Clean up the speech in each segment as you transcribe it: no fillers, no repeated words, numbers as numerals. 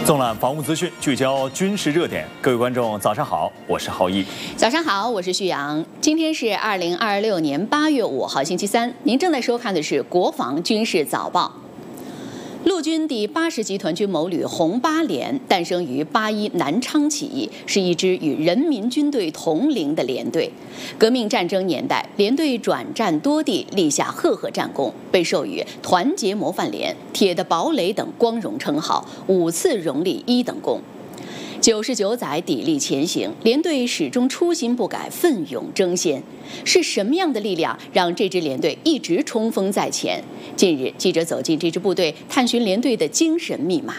纵览防务资讯，聚焦军事热点。各位观众，早上好，我是浩毅。 早上好，我是旭阳。今天是2026年8月5号，星期三。您正在收看的是《国防军事早报》。陆军第80集团军某旅红八连诞生于81南昌起义，是一支与人民军队同龄的连队。革命战争年代，连队转战多地，立下赫赫战功，被授予团结模范连、铁的堡垒等光荣称号，5次荣立1等功。99载砥砺前行，连队始终初心不改，奋勇争先。是什么样的力量让这支连队一直冲锋在前？近日，记者走进这支部队，探寻连队的精神密码。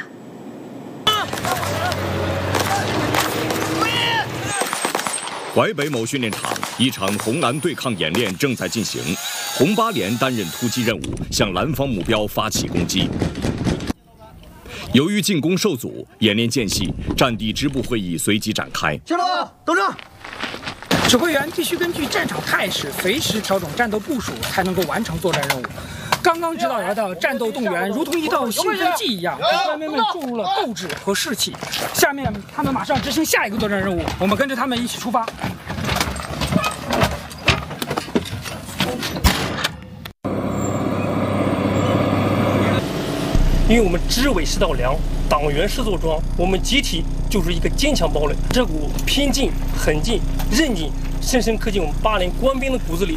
淮北某训练场，一场红蓝对抗演练正在进行。红八连担任突击任务，向蓝方目标发起攻击。由于进攻受阻，演练间隙，战地支部会议随即展开。 行了，等着。 指挥员必须根据战场态势，随时调整战斗部署，才能够完成作战任务。刚刚指导员的战斗动员，如同一道兴奋剂一样，给官兵们注入了斗志和士气。下面他们马上执行下一个作战任务，我们跟着他们一起出发。 因为我们支委是道梁，党员是座庄，我们集体就是一个坚强堡垒。这股拼劲、狠劲、韧劲，深深刻进我们8连官兵的骨子里。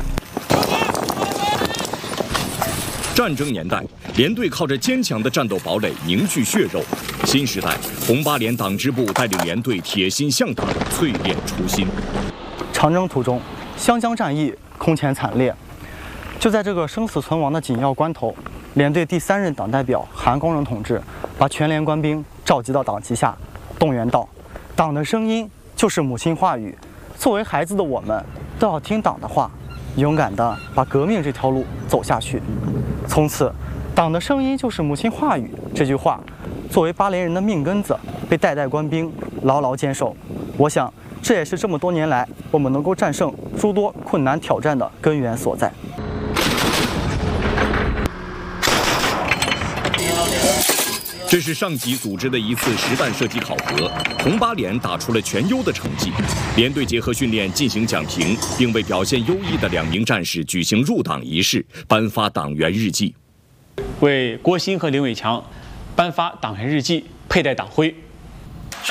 战争年代，连队靠着坚强的战斗堡垒凝聚血肉；新时代，红八连党支部带领连队铁心向党，淬炼初心。 长征途中，湘江战役空前惨烈。就在这个生死存亡的紧要关头，连队第3任党代表韩光荣同志把全连官兵召集到党旗下，动员道：“党的声音就是母亲话语，作为孩子的我们都要听党的话，勇敢地把革命这条路走下去。”从此，“党的声音就是母亲话语”这句话，作为8连人的命根子，被代代官兵牢牢坚守。我想，这也是这么多年来我们能够战胜诸多困难挑战的根源所在。 这是上级组织的一次实弹射击考核，红八连打出了全优的成绩。连队结合训练进行讲评，并为表现优异的2名战士举行入党仪式，颁发党员日记。 为郭鑫和林伟强颁发党员日记，佩戴党徽。 手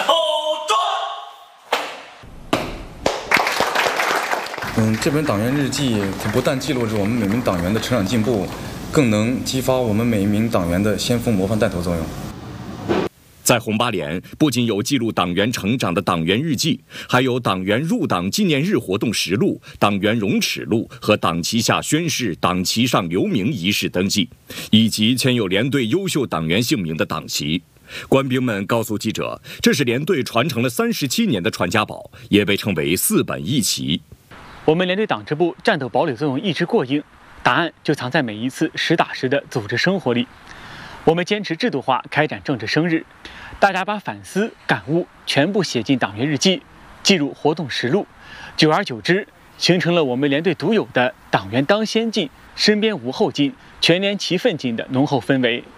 转。 这本党员日记，它不但记录着我们每名党员的成长进步，更能激发我们每一名党员的先锋模范带头作用。 在红八连，不仅有记录党员成长的党员日记，还有党员入党纪念日活动实录、党员荣耻录和党旗下宣誓、党旗上留名仪式登记，以及签有连队优秀党员姓名的党旗。官兵们告诉记者，这是连队传承了37年的传家宝，也被称为4本1旗。 我们连队党支部战斗堡垒作用一直过硬，答案就藏在每一次实打实的组织生活里。我们坚持制度化开展政治生日，大家把反思感悟全部写进党员日记，记入活动实录，久而久之，形成了我们连队独有的党员当先进，身边无后进，全连齐奋进的浓厚氛围。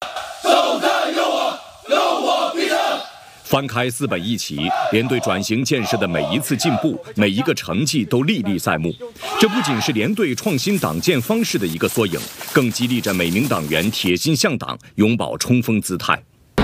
翻开4本1旗，连队转型建设的每一次进步，每一个成绩都历历在目。这不仅是连队创新党建方式的一个缩影，更激励着每名党员铁心向党，永葆冲锋姿态。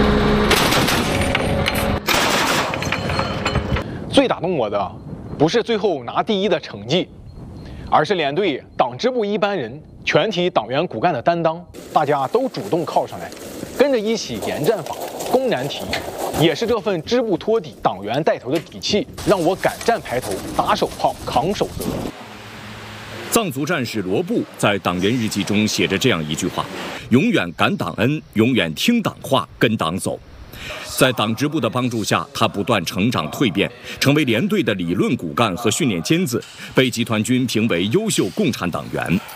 最打动我的，不是最后拿第1的成绩，而是连队党支部一班人全体党员骨干的担当，大家都主动靠上来，跟着一起研战法、攻难题。也是这份支部托底、党员带头的底气，让我敢战排头、打手炮、扛守则。 藏族战士罗布在党员日记中写着这样一句话：“永远感党恩，永远听党话，跟党走。”在党支部的帮助下，他不断成长蜕变，成为连队的理论骨干和训练尖子，被集团军评为优秀共产党员。